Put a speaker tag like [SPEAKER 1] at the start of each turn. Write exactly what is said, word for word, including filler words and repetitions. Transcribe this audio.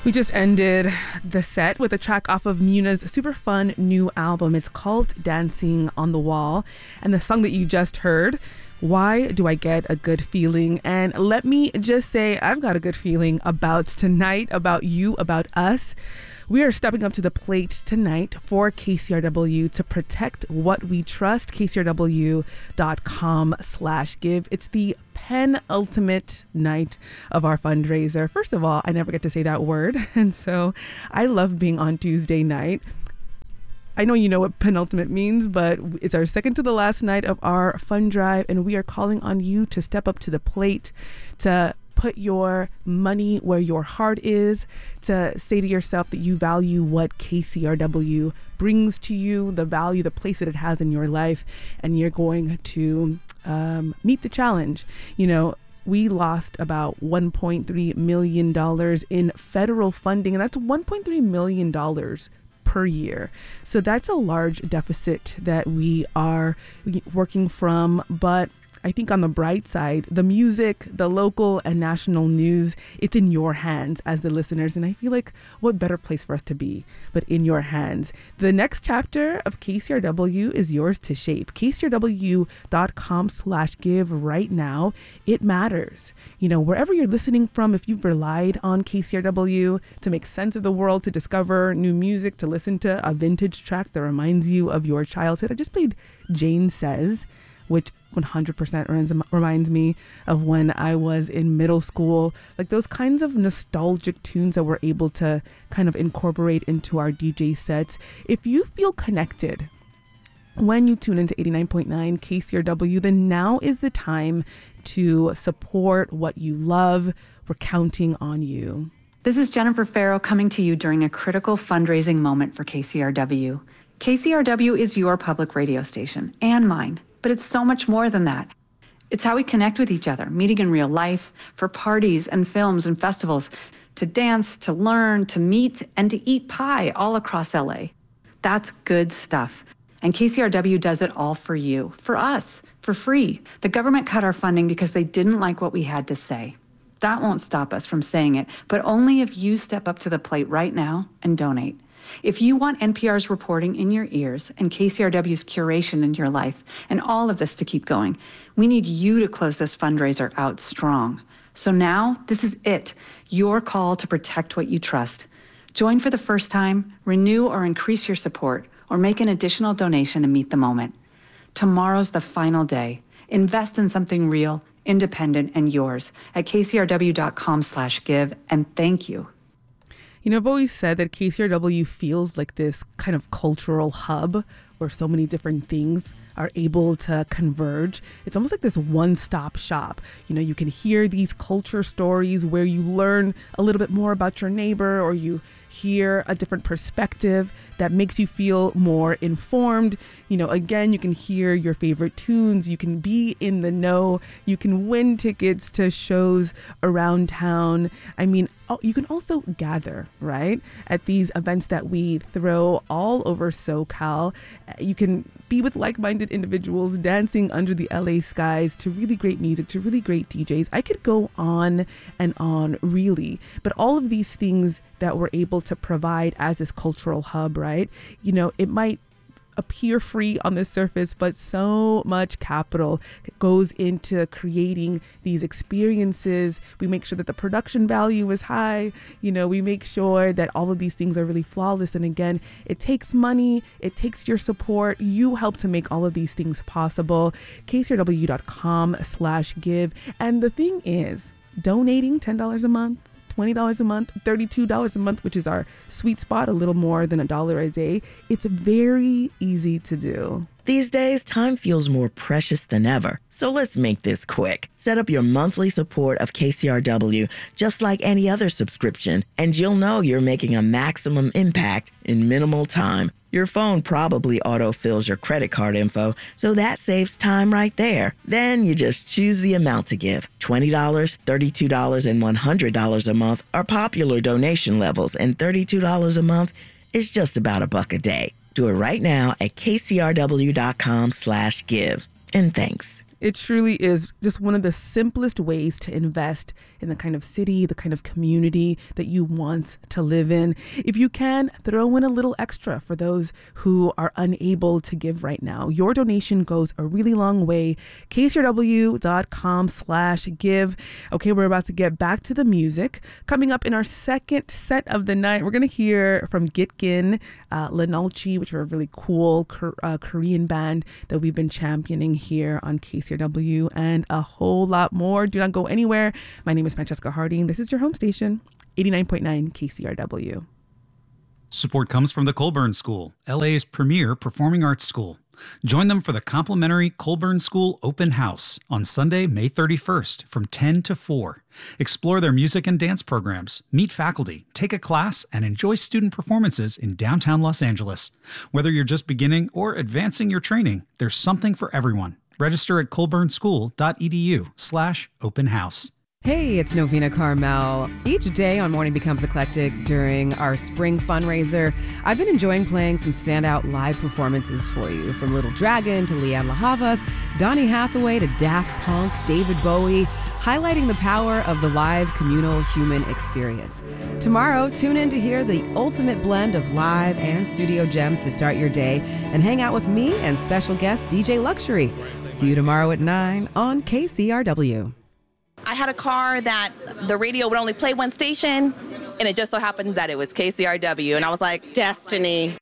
[SPEAKER 1] We just ended the set with a track off of Muna's super fun new album. It's called Dancing on the Wall. And the song that you just heard, Why Do I Get a Good Feeling? And let me just say, I've got a good feeling about tonight, about you, about us. We are stepping up to the plate tonight for K C R W to protect what we trust. K C R W dot com slash give. It's the penultimate night of our fundraiser. First of all, I never get to say that word. And so I love being on Tuesday night. I know you know what penultimate means, but it's our second to the last night of our fund drive. And we are calling on you to step up to the plate, to put your money where your heart is, to say to yourself that you value what K C R W brings to you, the value, the place that it has in your life, and you're going to um, meet the challenge. You know, we lost about one point three million dollars in federal funding, and that's one point three million dollars per year. So that's a large deficit that we are working from, but I think on the bright side, the music, the local and national news, it's in your hands as the listeners. And I feel like what better place for us to be, but in your hands. The next chapter of K C R W is yours to shape. K C R W dot com slash give right now. It matters. You know, wherever you're listening from, if you've relied on K C R W to make sense of the world, to discover new music, to listen to a vintage track that reminds you of your childhood. I just played Jane Says, which one hundred percent reminds me of when I was in middle school, like those kinds of nostalgic tunes that we're able to kind of incorporate into our D J sets. If you feel connected when you tune into eighty-nine point nine K C R W, then now is the time to support what you love. We're counting on you.
[SPEAKER 2] This is Jennifer Farrow coming to you during a critical fundraising moment for K C R W. K C R W is your public radio station and mine. But it's so much more than that. It's how we connect with each other, meeting in real life, for parties and films and festivals, to dance, to learn, to meet, and to eat pie all across L A. That's good stuff. And K C R W does it all for you, for us, for free. The government cut our funding because they didn't like what we had to say. That won't stop us from saying it, but only if you step up to the plate right now and donate. If you want N P R's reporting in your ears and K C R W's curation in your life and all of this to keep going, we need you to close this fundraiser out strong. So now, this is it, your call to protect what you trust. Join for the first time, renew or increase your support, or make an additional donation to meet the moment. Tomorrow's the final day. Invest in something real, independent, and yours at K C R W dot com slash give, and thank you.
[SPEAKER 1] You know, I've always said that K C R W feels like this kind of cultural hub where so many different things are able to converge. It's almost like this one-stop shop. You know, you can hear these culture stories where you learn a little bit more about your neighbor, or you hear a different perspective that makes you feel more informed. You know, again, you can hear your favorite tunes. You can be in the know. You can win tickets to shows around town. I mean, oh, you can also gather, right, at these events that we throw all over SoCal. You can be with like-minded individuals dancing under the L A skies to really great music, to really great D Js. I could go on and on, really. But all of these things that we're able to provide as this cultural hub, right? You know, it might appear free on the surface, but so much capital goes into creating these experiences. We make sure that the production value is high. You know, we make sure that all of these things are really flawless. And again, it takes money, it takes your support. You help to make all of these things possible. K C R W dot com slash give. And the thing is, donating ten dollars a month, twenty dollars a month, thirty-two dollars a month, which is our sweet spot, a little more than a dollar a day. It's very easy to do.
[SPEAKER 3] These days, time feels more precious than ever. So let's make this quick. Set up your monthly support of K C R W just like any other subscription, and you'll know you're making a maximum impact in minimal time. Your phone probably autofills your credit card info, so that saves time right there. Then you just choose the amount to give. twenty dollars, thirty-two dollars, and one hundred dollars a month are popular donation levels, and thirty-two dollars a month is just about a buck a day. Do it right now at K C R W dot com slash give. And thanks.
[SPEAKER 1] It truly is just one of the simplest ways to invest in the kind of city, the kind of community that you want to live in. If you can, throw in a little extra for those who are unable to give right now. Your donation goes a really long way. K C R W dot com slash give. Okay, we're about to get back to the music. Coming up in our second set of the night, we're going to hear from Gitgin, uh, Lenalchi, which are a really cool uh, Korean band that we've been championing here on K C R W, and a whole lot more. Do not go anywhere. My name is Francesca Harding. This is your home station, eighty-nine point nine K C R W.
[SPEAKER 4] Support comes from the Colburn School, L A's premier performing arts school. Join them for the complimentary Colburn School Open House on Sunday, May thirty-first from ten to four. Explore their music and dance programs, meet faculty, take a class, and enjoy student performances in downtown Los Angeles. Whether you're just beginning or advancing your training, there's something for everyone. Register at colburnschool.edu slash open house.
[SPEAKER 5] Hey, it's Novena Carmel. Each day on Morning Becomes Eclectic during our spring fundraiser, I've been enjoying playing some standout live performances for you, from Little Dragon to Leanne La Havas, Donny Hathaway to Daft Punk, David Bowie, highlighting the power of the live communal human experience. Tomorrow, tune in to hear the ultimate blend of live and studio gems to start your day and hang out with me and special guest D J Luxury. See you tomorrow at nine on K C R W.
[SPEAKER 6] I had a car that the radio would only play one station, and it just so happened that it was K C R W, and I was like,
[SPEAKER 7] destiny.